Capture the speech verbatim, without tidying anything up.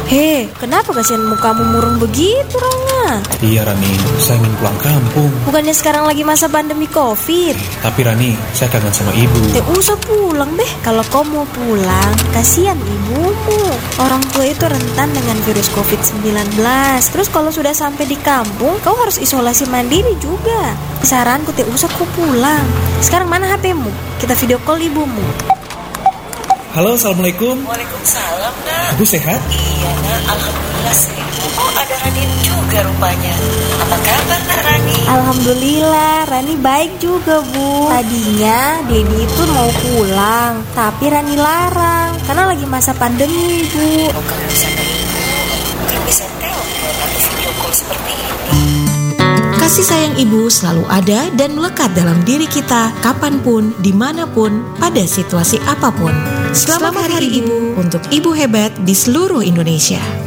Hei, kenapa kasihan mukamu murung begitu, Rangga? Iya Rani, saya ingin pulang kampung. Bukannya sekarang lagi masa pandemi COVID? Tapi Rani, saya kangen sama ibu. Eh usah pulang deh. Kalau kau mau pulang, kasihan ibumu. Orang tua itu rentan dengan virus covid sembilan belas. Terus kalau sudah sampai di kampung, kau harus isolasi mandiri juga. Saranku teh usah kau pulang. Sekarang mana H P-mu? Kita video call ibumu. Halo, Assalamualaikum. Waalaikumsalam, nak. Ibu sehat? Iya, nak. Alhamdulillah sehat. Oh, ada Radin juga rupanya. Apa kabar, nak Rani? Alhamdulillah, Rani baik juga, Bu. Tadinya Dedi itu mau pulang, tapi Rani larang karena lagi masa pandemi, Bu. Oh, kalau sama ibu, kan bisa telepon atau video call seperti ini. Kasih sayang ibu selalu ada dan melekat dalam diri kita kapanpun, dimanapun, pada situasi apapun. Selamat, Selamat Hari Ibu untuk ibu hebat di seluruh Indonesia.